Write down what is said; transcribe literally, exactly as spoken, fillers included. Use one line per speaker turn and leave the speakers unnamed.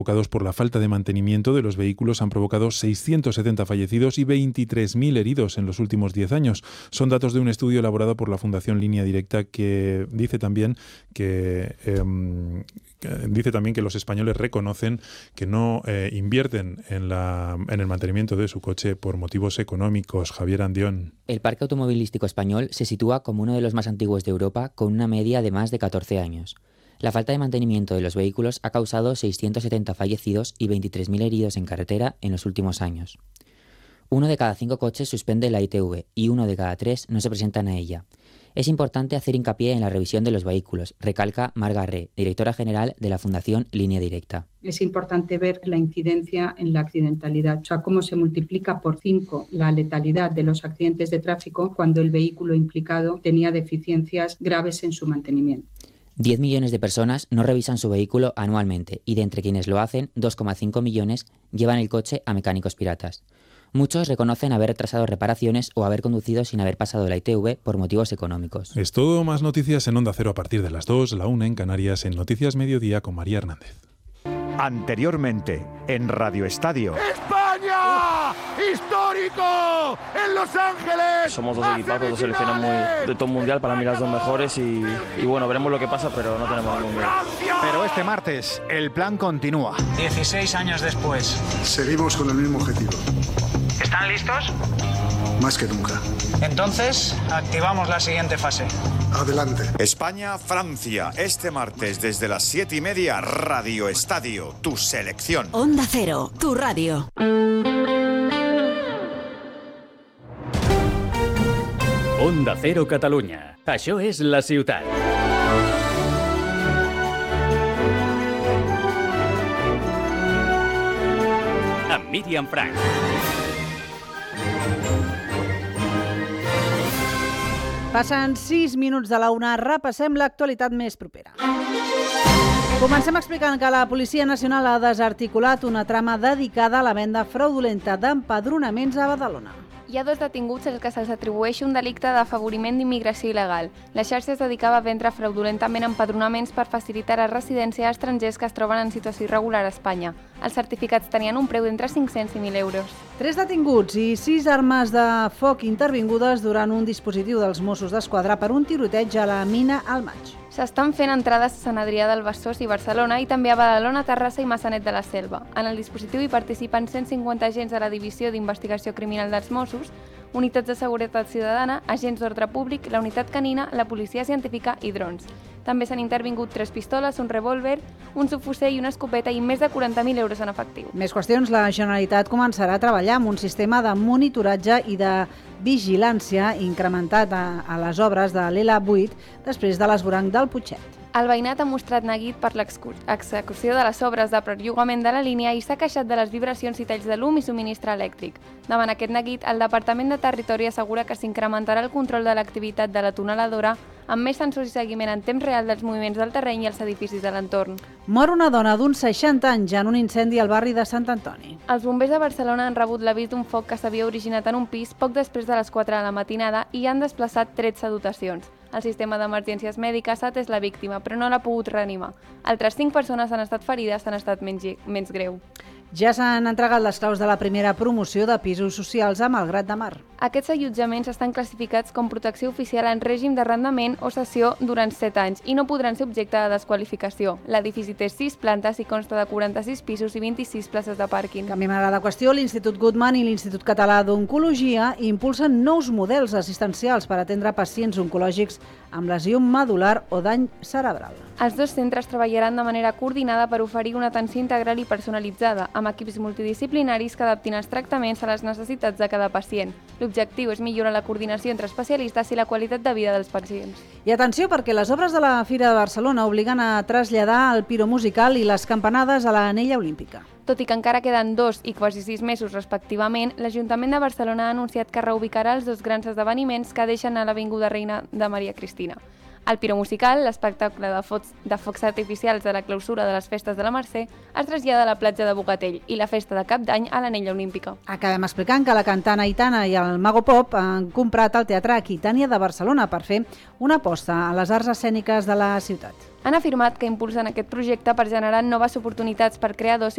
provocados por la falta de mantenimiento de los vehículos han provocado seiscientos setenta fallecidos y veintitrés mil heridos en los últimos diez años. Son datos de un estudio elaborado por la Fundación Línea Directa que dice también que, eh, que dice también que los españoles reconocen que no eh, invierten en, la, en el mantenimiento de su coche por motivos económicos. Javier Andión.
El parque automovilístico español se sitúa como uno de los más antiguos de Europa, con una media de más de catorce años. La falta de mantenimiento de los vehículos ha causado seiscientos setenta fallecidos y veintitrés mil heridos en carretera en los últimos años. Uno de cada cinco coches suspende la I T V y uno de cada tres no se presentan a ella. Es importante hacer hincapié en la revisión de los vehículos, recalca Mar Garré, directora general de la Fundación Línea Directa.
Es importante ver la incidencia en la accidentalidad, o sea, cómo se multiplica por cinco la letalidad de los accidentes de tráfico cuando el vehículo implicado tenía deficiencias graves en su mantenimiento.
diez millones de personas no revisan su vehículo anualmente y de entre quienes lo hacen, dos coma cinco millones llevan el coche a mecánicos piratas. Muchos reconocen haber retrasado reparaciones o haber conducido sin haber pasado la I T V por motivos económicos.
Es todo, más noticias en Onda Cero a partir de las dos, la una en Canarias, en Noticias Mediodía con María Hernández.
Anteriormente, en Radio Estadio.
¡España! ¡Histórico! ¡En Los Ángeles!
Somos dos equipos, dos selecciones muy de top mundial, para mí las dos mejores y, y bueno, veremos lo que pasa, pero no tenemos ningún miedo.
Pero este martes, el plan continúa.
dieciséis años después.
Seguimos con el mismo objetivo.
¿Están listos?
Más que nunca.
Entonces, activamos la siguiente fase.
Adelante.
España-Francia, este martes desde las siete y media, Radio Estadio, tu selección.
Onda Cero, tu radio.
Onda Cero Catalunya. Això és la ciutat. Amb Míriam Frank.
Passen sis minuts de la una, repassem l'actualitat més propera. Comencem explicant que la Policia Nacional ha desarticulat una trama dedicada a la venda fraudulenta d'empadronaments a Badalona.
Hi ha dos detinguts als que se'ls atribueix un delicte d'afavoriment d'immigració il·legal. La xarxa es dedicava a vendre fraudulentament empadronaments per facilitar la residència a estrangers que es troben en situació irregular a Espanya. Els certificats tenien un preu d'entre cinc-cents i mil euros.
Tres detinguts i sis armes de foc intervingudes durant un dispositiu dels Mossos d'Esquadra per un tiroteig a la mina al maig.
S'estan fent entrades a Sant Adrià del Besòs i Barcelona i també a Badalona, Terrassa i Massanet de la Selva. En el dispositiu hi participen cent cinquanta agents de la Divisió d'Investigació Criminal dels Mossos, unitats de seguretat ciutadana, agents d'ordre públic, la unitat canina, la policia científica i drons. També s'han intervingut tres pistoles, un revòlver, un subfuser i una escopeta i més de quaranta mil euros en efectiu.
Més qüestions, la Generalitat començarà a treballar amb un sistema de monitoratge i de vigilància incrementat a, a les obres de l'E L A vuit després de l'esvoranc del Putxet.
El veïnat ha mostrat neguit per l'execució de les obres de perllongament de la línia i s'ha queixat de les vibracions i talls de llum i subministre elèctric. Davant aquest neguit, el Departament de Territori assegura que s'incrementarà el control de l'activitat de la tuneladora amb més sensors i seguiment en temps real dels moviments del terreny i els edificis de l'entorn.
Mor una dona d'uns seixanta anys en un incendi al barri de Sant Antoni.
Els bombers de Barcelona han rebut l'avís d'un foc que s'havia originat en un pis poc després de les quatre de la matinada i han desplaçat tretze dotacions. El sistema d'emergències mèdiques ha atès la víctima, però no l'ha pogut reanimar. Altres cinc persones han estat ferides, han estat menys, menys greu.
Ja s'han entregat les claus de la primera promoció de pisos socials a Malgrat de Mar.
Aquests allotjaments estan classificats com protecció oficial en règim d'arrendament o cessió durant set anys i no podran ser objecte de desqualificació. L'edifici té sis plantes i consta de quaranta-sis pisos i vint-i-sis places de pàrquing.
Canviem ara de qüestió. L'Institut Guttmann i l'Institut Català d'Oncologia impulsen nous models assistencials per atendre pacients oncològics amb lesió medular o dany cerebral.
Els dos centres treballaran de manera coordinada per oferir una atenció integral i personalitzada, amb equips multidisciplinaris que adaptin els tractaments a les necessitats de cada pacient. L'objectiu és millorar la coordinació entre especialistes i la qualitat de vida dels pacients.
I atenció, perquè les obres de la Fira de Barcelona obliguen a traslladar el piro musical i les campanades a l'anella olímpica.
Tot i que encara queden dos i quasi sis mesos respectivament, l'Ajuntament de Barcelona ha anunciat que reubicarà els dos grans esdeveniments que deixen a l'Avinguda Reina de Maria Cristina. El piro musical, l'espectacle de focs, de focs artificials de la clausura de les festes de la Mercè, es trasllada a la platja de Bogatell i la festa de Cap d'Any a l'Anella Olímpica.
Acabem explicant que la cantant Aitana i el Mago Pop han comprat el Teatre Aquitània de Barcelona per fer una aposta a les arts escèniques de la ciutat.
Han afirmat que impulsen aquest projecte per generar noves oportunitats per creadors